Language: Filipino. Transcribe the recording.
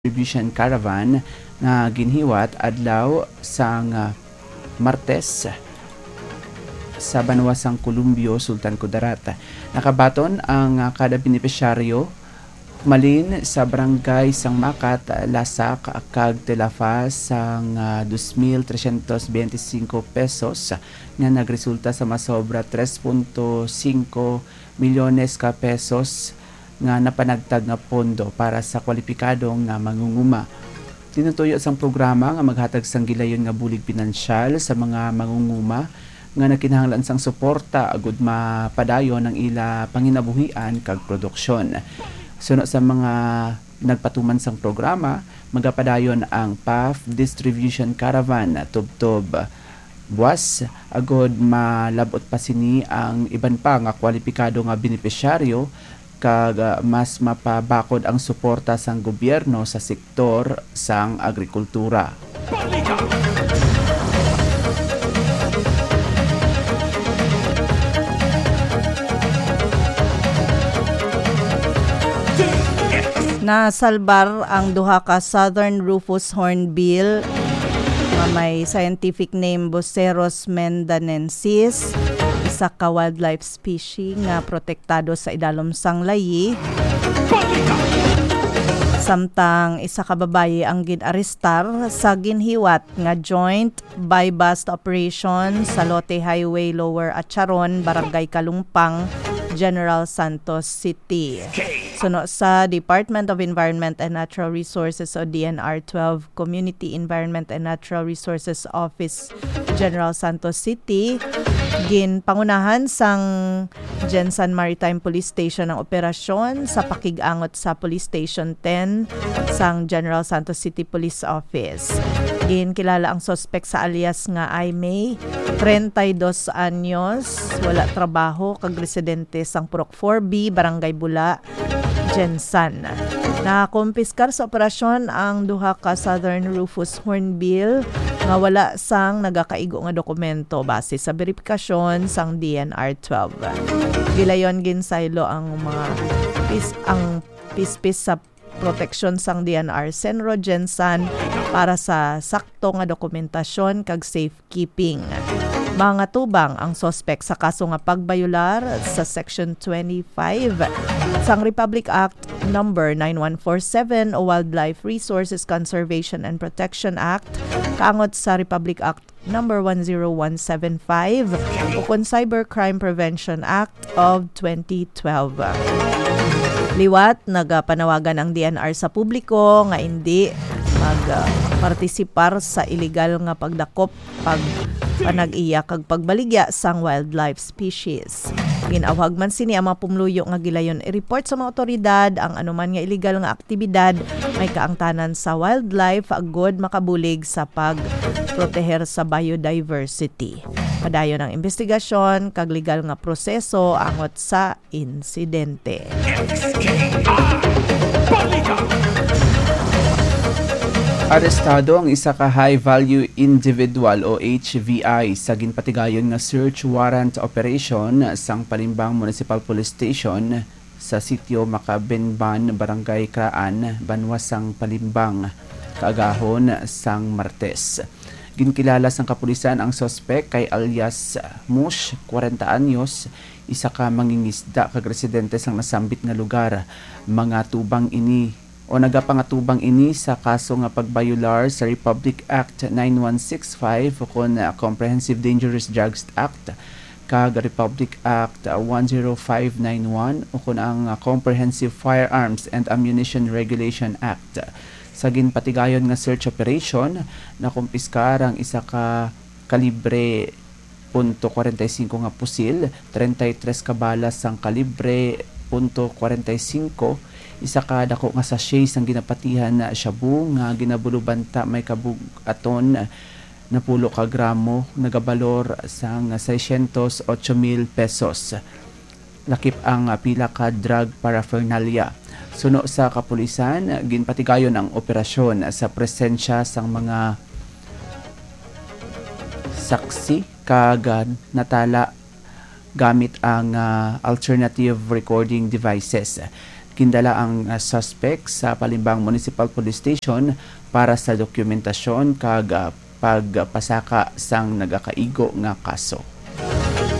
distribution caravan nga ginhiwat adlaw sang Martes sa Banwasang Columbio, Sultan Kudarat. Nakabaton ang kada benepisyaryo malin sa barangay sang Makat, Lasak, kag Telafaz sang 2,325 pesos nga nagresulta sa masobra 3.5 milyones ka pesos nga napanagtag nga pondo para sa kwalipikadong nga mangunguma. Tinutuyo sang programa nga maghatag sang gilayon nga bulig pinansyal sa mga mangunguma nga nakinahanglan sang suporta agud mapadayon ang ila panginabuhian kag produksyon. Suno sa mga nagpatuman sang programa, magapadayon ang PAF Distribution Caravan tubtob buwas agud malabot pa sini ang iban pa nga kwalipikado nga benepisyaryo kag mas mapabakod ang suporta sang gobyerno sa sektor sang agrikultura. Nasalbar ang duha ka Southern Rufous Hornbill nga may scientific name Buceros mendanensis, isa ka wildlife species nga protektado sa idalom sang layi. Samtang isa ka babaye ang ginarestar sa ginhiwat nga joint buy-bust operation sa Lote Highway Lower Acharon, Barangay Kalumpang, General Santos City. Suno sa Department of Environment and Natural Resources o DNR 12 Community Environment and Natural Resources Office, General Santos City, pangunahan sang Jensan Maritime Police Station ang operasyon sa pakigangot sa Police Station 10 sang General Santos City Police Office. Kilala ang suspect sa alias nga Aimee, 32 anyos, wala trabaho, kag residente sang Purok 4B, Barangay Bula, Jensan. Nakumpiskar sa operasyon ang duha ka Southern Rufous Hornbill nga wala sang nagakaigo nga dokumento base sa verifikasyon sang DNR 12. Gilayon ginsaylo ang mga pispis sa proteksyon sang DNR Senro Jensan para sa sakto nga dokumentasyon kag safekeeping. Mga tubang ang suspect sa kaso nga pagbayular sa Section 25 sang Republic Act number 9147 o Wildlife Resources Conservation and Protection Act, kaangot sa Republic Act number 10175 o kon Cybercrime Prevention Act of 2012. Liwat, nagapanawagan ang DNR sa publiko nga hindi magpartisipar sa illegal nga pagdakop, panag-iya kag pagbaligya sang wildlife species. Ginawag man sini ang mga pumluyo nga gilayon i-report sa mga otoridad ang anuman nga illegal nga aktibidad may kaangtanan sa wildlife agud makabulig sa pagproteher sa biodiversity. Padayon ang investigasyon kag legal nga proseso angot sa insidente. Arestado ang isa ka high-value individual o HVI sa ginpatigayon nga search warrant operation sang Palimbang Municipal Police Station sa sitio Makabenban, Barangay Kraan, Banwasang Palimbang, kaagahon sang Martes. Ginkilala sang kapulisan ang suspect kay alias Mush, 40 anyos, isa ka mangingisda kag residente sang nasambit nga lugar. Mga tubang ini o nagapangatubang ini sa kaso nga pagbayular sa Republic Act 9165 o kon Comprehensive Dangerous Drugs Act kag Republic Act 10591 o kon ang Comprehensive Firearms and Ammunition Regulation Act. Sa ginpatigayon nga search operation, nakumpiskar ang isa ka kalibre .45 nga pusil, 33 ka balas sang kalibre .45, isa ka dako nga sachet sang ginapatihan na shabu nga ginabulubanta may kabugaton na 10 ka gramo, nagabalor sang 608,000 pesos. Lakip ang pila ka drug paraphernalia. Suno sa kapulisan, ginpatigayon ang operasyon sa presensya sang mga saksi kag natala gamit ang alternative recording devices. Kindala ang suspect sa Palimbang Municipal Police Station para sa dokumentasyon kag pagpasaka sang nagakaigo nga kaso.